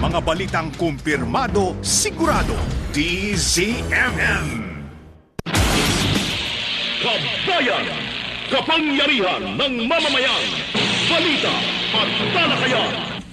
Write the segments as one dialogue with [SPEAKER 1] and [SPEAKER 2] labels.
[SPEAKER 1] Mga balitang kumpirmado, sigurado. DZMM.
[SPEAKER 2] Kabayan! Kapangyarihan ng mamamayan! Balita at talakayan!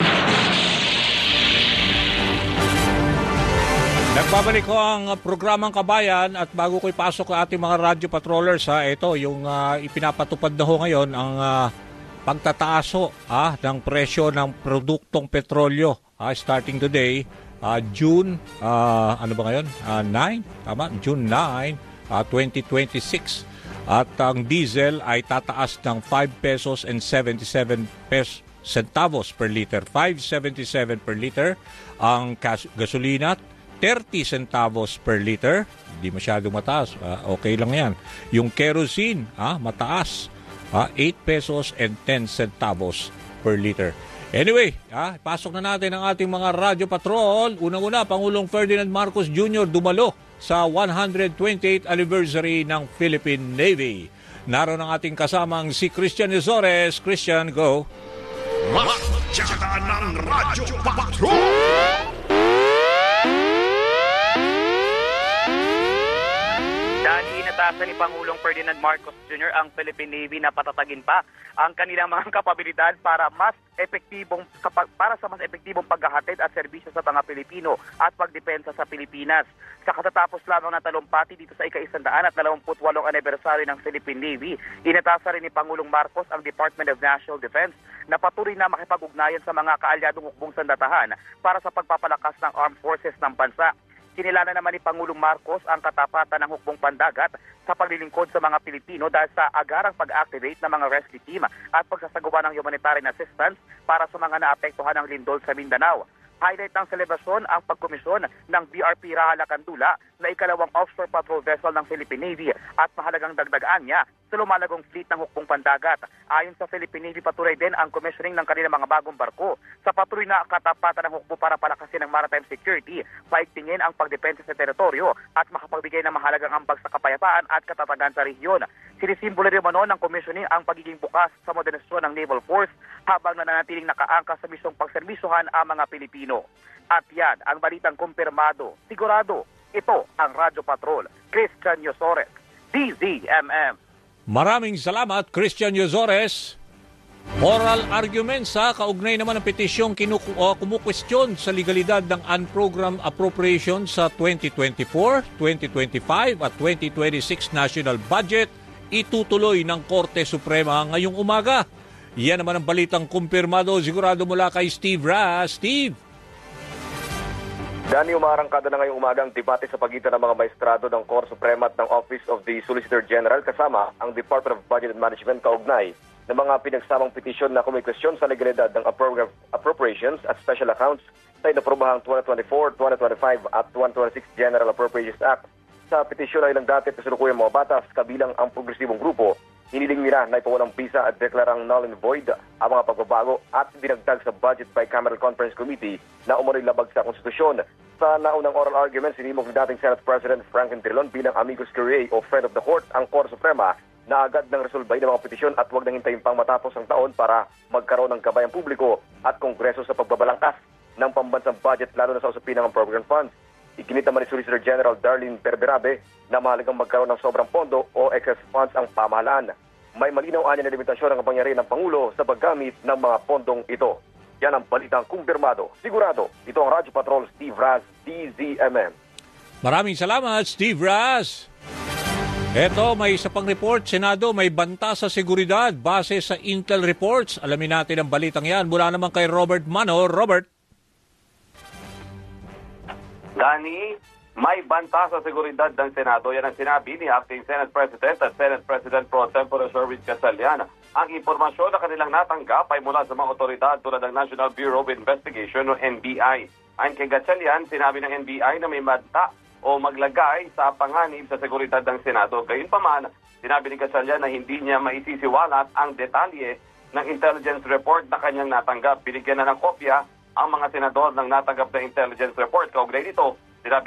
[SPEAKER 3] Nagbabalik ko ang programang Kabayan at bago ko ipasok ang ating mga radyo patrollers, ito yung ipinapatupad na ho ngayon ang pagtataaso ng presyo ng produktong petrolyo starting today, June, ano ba ngayon? 9? Tama? June 9, 2026. At ang diesel ay tataas ng 5 pesos and 77 centavos per liter. 5.77 per liter. Ang gasolina, 30 centavos per liter. Hindi masyadong mataas. Okay lang yan. Yung kerosene, mataas. 8 pesos and 10 centavos per liter. Anyway, pasok na natin ang ating mga radyo patrol. Unang-una, Pangulong Ferdinand Marcos Jr. dumalo sa 128th anniversary ng Philippine Navy. Naroon ang ating kasamang si Christian Yozores. Christian, go.
[SPEAKER 1] Masyada ng radyo patrol!
[SPEAKER 4] Inatasan ni Pangulong Ferdinand Marcos Jr. ang Philippine Navy na patatagin pa ang kanilang mga kapabilidad para sa mas epektibong paghahatid at serbisyo sa mga Pilipino at pagdepensa sa Pilipinas. Sa katatapos lamang na talumpati dito sa ika-128 anibersaryo ng Philippine Navy, inatasan rin ni Pangulong Marcos ang Department of National Defense na patuloy na makipag-ugnayan sa mga kaalyadong hukbong sandatahan para sa pagpapalakas ng armed forces ng bansa. Kinilala naman ni Pangulong Marcos ang katapatan ng hukbong pandagat sa paglilingkod sa mga Pilipino dahil sa agarang pag-activate ng mga rescue team at pagsasagawa ng humanitarian assistance para sa mga naapektuhan ng lindol sa Mindanao. Highlight ng selebrasyon ang pagkomisyon ng BRP Raha Lacandula na ikalawang offshore patrol vessel ng Philippine Navy at mahalagang dagdagaan niya sa lumalagong fleet ng hukbong pandagat. Ayon sa Philippine Navy, patuloy din ang commissioning ng kanilang mga bagong barko sa patuloy na katapatan ng hukbo para palakasin ang maritime security, paigtingin ang pagdepensa sa teritoryo at makapagbigay ng mahalagang ambag sa kapayapaan at katatagan sa rehiyon. Sinisimbolo rin ng commissioning ang pagiging bukas sa modernisasyon ng naval force habang nananatiling nakaangka sa misyong pagserbisyohan ang mga Pilipino. At yan ang balitang kumpirmado. Sigurado, ito ang Radyo Patrol. Christian Yozores, DZMM.
[SPEAKER 3] Maraming salamat, Christian Yozores. Oral argument sa kaugnay naman ng petisyong kumukwestiyon sa legalidad ng unprogrammed appropriation sa 2024, 2025 at 2026 national budget itutuloy ng Korte Suprema ngayong umaga. Yan naman ang balitang kumpirmado sigurado mula kay Steve Raz. Steve!
[SPEAKER 5] Dani, umarangkada na ngayong umaga ang debate sa pagitan ng mga maestrado ng Korte Suprema at ng Office of the Solicitor General kasama ang Department of Budget and Management kaugnay ng mga pinagsamang petisyon na kumikwestiyon sa legalidad ng appropriations at special accounts sa inaprobahang 2024, 2025 at 2026 General Appropriations Act. Sa petisyon ay ilang dati kasalukuyang mga batas kabilang ang progresibong grupo. Hiniling nila na ipawalang bisa at deklarang null and void ang mga pagbabago at dinagdag sa Budget Bicameral Conference Committee na umunoy labag sa konstitusyon. Sa naunang oral argument, sinimok ni dating Senate President Franklin Drilon bilang amicus curiae o friend of the court ang Korte Suprema na agad ng resolbay ng mga petisyon at huwag nang hintayin pang matapos ang taon para magkaroon ng gabayang publiko at kongreso sa pagbabalangkas ng pambansang budget lalo na sa usapin ng program funds. Iginit naman ni Solicitor General Darlene Perberabe na mahalagang magkaroon ng sobrang pondo o excess funds ang pamahalaan. May malinaw anya na limitasyon ang kapangyarihan ng Pangulo sa paggamit ng mga pondong ito. Yan ang balitang kumpirmado. Sigurado, ito ang Radyo Patrol, Steve Raz, DZMM.
[SPEAKER 3] Maraming salamat, Steve Raz. Eto, may isa pang report. Senado, may banta sa seguridad base sa Intel reports. Alamin natin ang balitang yan mula naman kay Robert Mano. Robert.
[SPEAKER 6] Dani, may banta sa seguridad ng Senado. Yan ang sinabi ni Acting Senate President at Senate President Pro Tempore Sherwin Gatchalian. Ang impormasyon na kanilang natanggap ay mula sa mga otoridad tulad ng National Bureau of Investigation o NBI. Ayon kay Gatchalian, sinabi ng NBI na may banta o maglagay sa panganib sa seguridad ng Senado. Gayunpaman, sinabi ni Gatchalian na hindi niya maisisiwalat ang detalye ng intelligence report na kanyang natanggap. Binigyan na ng kopya ang mga senador ng natanggap na intelligence report. Kaugnay nito,